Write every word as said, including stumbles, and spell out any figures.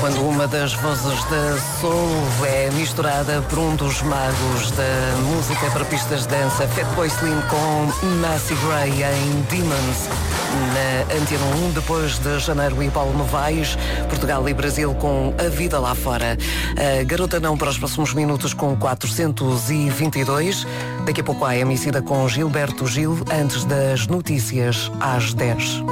Quando uma das vozes da Soul é misturada por um dos magos da música para pistas de dança, Fatboy Slim com Macy Gray em Demons, na Antena um, depois de Janeiro e Paulo Novaes, Portugal e Brasil com A Vida Lá Fora. A Garota Não para os próximos minutos com quatrocentos e vinte e dois. Daqui a pouco há a Emicida com Gilberto Gil, antes das notícias às dez.